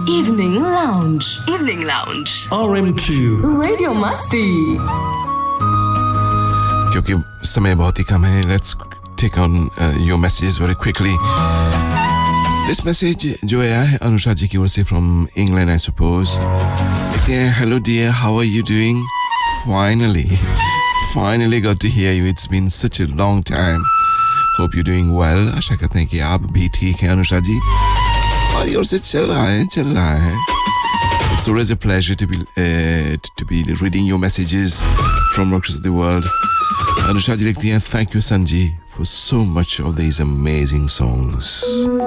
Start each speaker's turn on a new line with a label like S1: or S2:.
S1: Evening Lounge. Evening Lounge.
S2: RM2
S1: Radio Masti.
S3: क्योंकि समय बहुत ही कम है, let's take on your messages very quickly. This message जो आया है अनुषा जी की ओर से from England, I suppose. कहते हैं, hello dear, how are you doing? Finally got to hear you. It's been such a long time. Hope you're doing well. आशा करते हैं कि आप भी ठीक हैं अनुषा जी. और ओर से चल रहा है. It's always a pleasure to be reading your messages from across the world. Anusha जी लिखती हैं, thank you Sanji for so much of these amazing songs.